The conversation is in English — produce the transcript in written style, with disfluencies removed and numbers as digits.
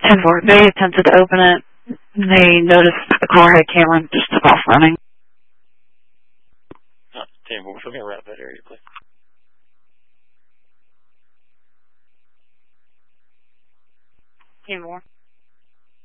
10-4. They attempted to open it. They noticed that the car had a camera and just took off running. 10-4, we're looking around that area, please. Any more?